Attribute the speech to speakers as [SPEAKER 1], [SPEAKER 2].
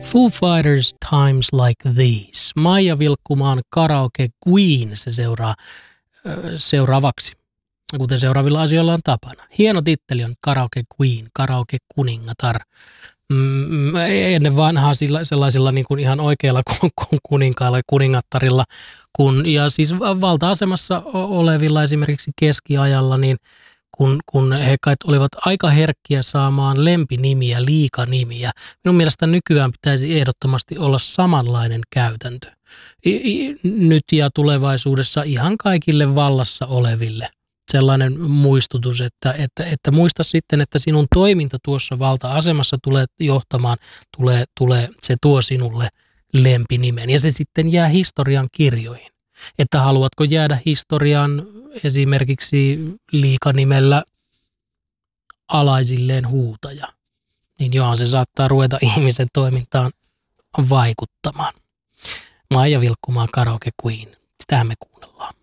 [SPEAKER 1] Foo Fighters Times Like These. Maija Vilkkumaan Karaoke Queen se seuraa seuraavaksi, kuten seuraavilla asioilla on tapana. Hieno titteli on Karaoke Queen, Karaoke kuningatar. Ennen vanhaa sellaisilla niin kuin ihan oikeilla kuninkailla ja kuningattarilla, ja siis valta-asemassa olevilla esimerkiksi keskiajalla, niin kun he olivat aika herkkiä saamaan lempinimiä, liikanimiä. Minun mielestä nykyään pitäisi ehdottomasti olla samanlainen käytäntö. Nyt ja tulevaisuudessa ihan kaikille vallassa oleville. Sellainen muistutus, että muista sitten, että sinun toiminta tuossa valta-asemassa tulee johtamaan, se tuo sinulle lempinimen. Ja se sitten jää historian kirjoihin. Että haluatko jäädä historian esimerkiksi liikanimellä alaisilleen huutaja, niin johan se saattaa ruveta ihmisen toimintaan vaikuttamaan. Maija Vilkkumaan Karaoke Queen. Sitähän me kuunnellaan.